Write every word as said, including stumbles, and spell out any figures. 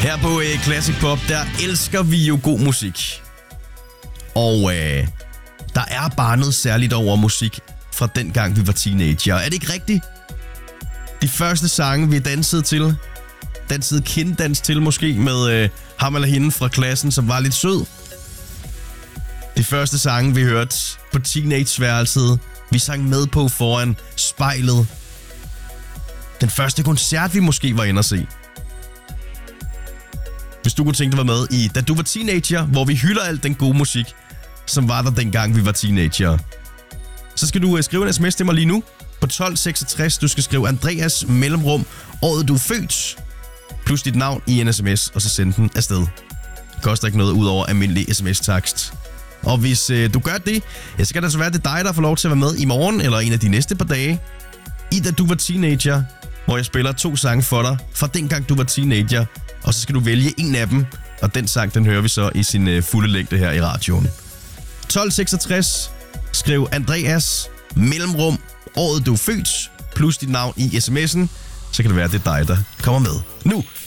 Her på øh, Classic Pop, der elsker vi jo god musik. Og øh, der er bare noget særligt over musik fra dengang vi var teenager. Er det ikke rigtigt? De første sange, vi dansede til, dansede kinddans til måske med øh, ham eller hende fra klassen, som var lidt sød. De første sange, vi hørte på teenageværelset, vi sang med på foran spejlet. Den første koncert, vi måske var inde at se. Hvis du kunne tænke dig at være med i Da du var teenager, hvor vi hylder alt den gode musik, som var der dengang vi var teenager, så skal du skrive en sms til mig lige nu på tolv seksogtres. Du skal skrive Andreas mellemrum året du er født, plus dit navn i en sms, og så sende den afsted. Det koster ikke noget ud over almindelig sms-takst. Og hvis øh, du gør det, ja, så kan det så være, det dig, der får lov til at være med i morgen, eller en af de næste par dage, i Da du var teenager, hvor jeg spiller to sange for dig, fra dengang du var teenager, og så skal du vælge en af dem, og den sang, den hører vi så i sin øh, fulde længde her i radioen. tolv seksogtres, skriv Andreas mellemrum året du er født, plus dit navn i sms'en, så kan det være, det er dig, der kommer med. Nu